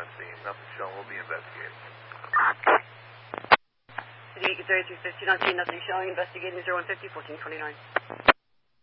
on scene. Nothing shown. We'll be investigating. City 8 Gazette 315 on scene. Nothing showing. Investigating 0150 1429.